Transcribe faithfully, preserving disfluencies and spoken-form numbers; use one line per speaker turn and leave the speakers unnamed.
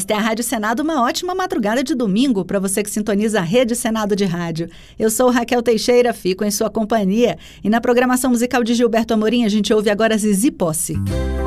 Esta é a Rádio Senado, uma ótima madrugada de domingo para você que sintoniza a Rede Senado de Rádio. Eu sou Raquel Teixeira, fico em sua companhia. E na programação musical de Gilberto Amorim, a gente ouve agora Zizi Posse.